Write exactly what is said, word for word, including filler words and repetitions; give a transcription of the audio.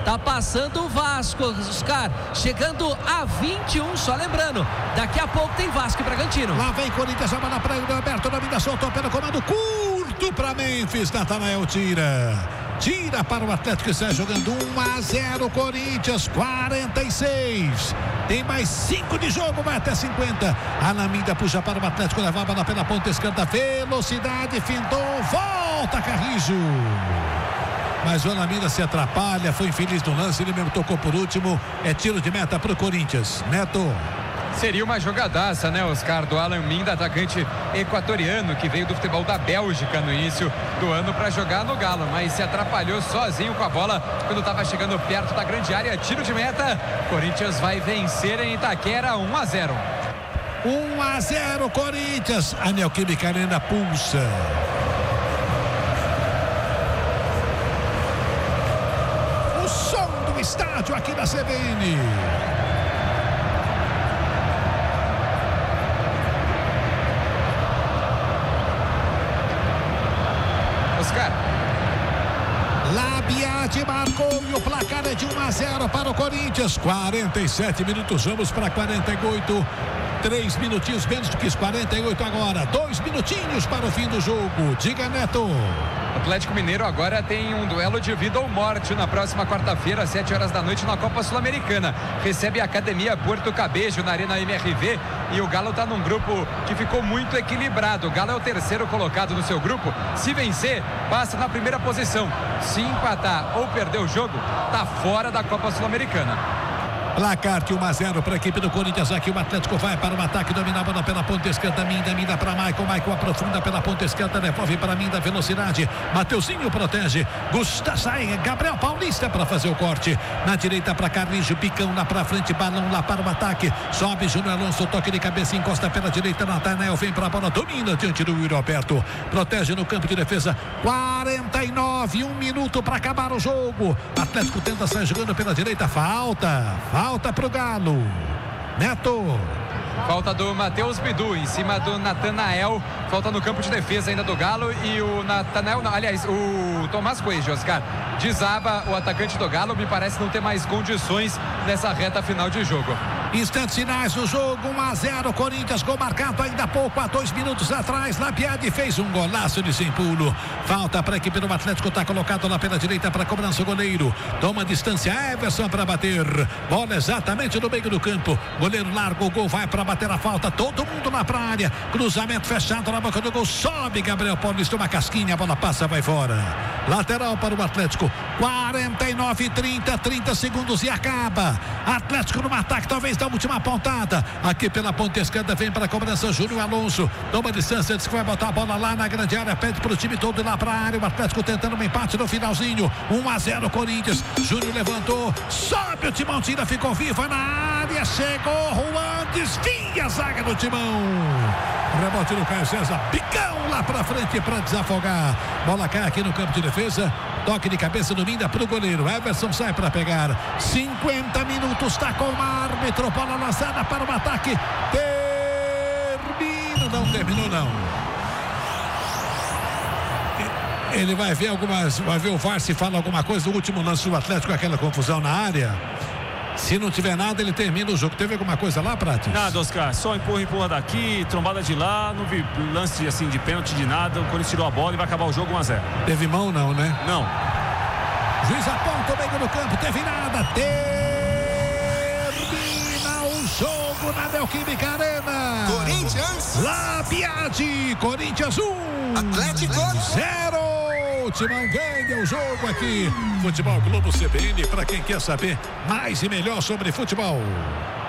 tá passando o Vasco, Oscar, chegando a vinte e um, só lembrando, daqui a pouco tem Vasco e Bragantino. Lá vem Corinthians, a bola para o Roberto, na vida soltou pelo comando curto para Memphis, Natanael tira. Tira para o Atlético e sai jogando um a zero, Corinthians, quarenta e seis. Tem mais cinco de jogo, vai até cinquenta. Alaminda puxa para o Atlético, leva a bola pela ponta esquerda, velocidade, findou, volta Carrijo. Mas o Alaminda se atrapalha, foi infeliz no lance, ele mesmo tocou por último. É tiro de meta para o Corinthians. Neto. Seria uma jogadaça, né, Oscar, do Alaminda, atacante equatoriano que veio do futebol da Bélgica no início do ano para jogar no Galo, mas se atrapalhou sozinho com a bola quando estava chegando perto da grande área. Tiro de meta, Corinthians vai vencer em Itaquera, um a zero. um a zero Corinthians, a Neoquímica Arena pulsa. O som do estádio aqui da C B N. Oscar. Labiati marcou e o placar é de um a zero para o Corinthians. quarenta e sete minutos, vamos para quarenta e oito. Três minutinhos menos do que os quarenta e oito agora. Dois minutinhos para o fim do jogo. Diga, Neto. O Atlético Mineiro agora tem um duelo de vida ou morte na próxima quarta-feira, às sete horas da noite, na Copa Sul-Americana. Recebe a Academia Porto Cabejo na Arena M R V e o Galo está num grupo que ficou muito equilibrado. O Galo é o terceiro colocado no seu grupo. Se vencer, passa na primeira posição. Se empatar ou perder o jogo, está fora da Copa Sul-Americana. Placar de um a zero para a equipe do Corinthians. Aqui o Atlético vai para o ataque, domina a bola pela ponta esquerda. Minda, Minda para Maicon. Maicon aprofunda pela ponta esquerda, devolve para Minda, velocidade. Mateuzinho protege. Gustavo sai, Gabriel Paulista para fazer o corte. Na direita para Carrijo, Picão lá para frente, balão lá para o ataque. Sobe Júnior Alonso, toque de cabeça, encosta pela direita. Natanael vem para a bola, domina diante do Yuri Alberto. Protege no campo de defesa. quarenta e nove, um minuto para acabar o jogo. Atlético tenta sair jogando pela direita. Falta. Falta. Falta pro Galo. Neto. Falta do Matheus Bidu em cima do Natanael. Falta no campo de defesa ainda do Galo. E o Natanael, não, aliás, o Tomás Coelho, Oscar, desaba o atacante do Galo. Me parece não ter mais condições nessa reta final de jogo. Instantes finais do jogo, um a zero, Corinthians, gol marcado ainda há pouco, há dois minutos atrás. Labiade fez um golaço de sem pulo. Falta para a equipe do Atlético, está colocado lá pela direita para cobrança o goleiro. Toma distância, Everson para bater. Bola exatamente no meio do campo. Goleiro larga o gol, vai para bater a falta. Todo mundo lá para a área. Cruzamento fechado na boca do gol. Sobe Gabriel Paulista, uma casquinha, a bola passa, vai fora. Lateral para o Atlético. quarenta e nove, trinta, trinta segundos e acaba. Atlético no ataque, talvez da última pontada. Aqui pela ponta esquerda vem para a cobrança Júnior Alonso. Toma distância, diz que vai botar a bola lá na grande área. Pede para o time todo ir lá para a área. O Atlético tentando um empate no finalzinho. um a zero Corinthians. Júnior levantou. Sobe o Timão, tira, ficou viva na área. Chegou Juan, desvia a zaga do Timão. Rebote do Caio César. Picão lá para frente para desafogar. Bola cai aqui no campo de defesa. Toque de cabeça do Minda para o goleiro. Everson sai para pegar. cinquenta minutos, está com o árbitro. Bola lançada para o ataque. Termina. Não terminou, não. Ele vai ver algumas. Vai ver o V A R se fala alguma coisa do último lance do Atlético, aquela confusão na área. Se não tiver nada, ele termina o jogo. Teve alguma coisa lá, Prates? Nada, Oscar. Só empurra, empurra daqui, trombada de lá. Não vi lance assim de pênalti de nada. O Corinthians tirou a bola e vai acabar o jogo um a zero. Teve mão, não, né? Não. Juiz aponta o meio do campo. Teve nada. Termina o jogo na Neoquímica Arena. Corinthians. Labiade. Corinthians um. Atlético zero. Timão ganha o jogo aqui. Futebol Globo C B N, para quem quer saber mais e melhor sobre futebol.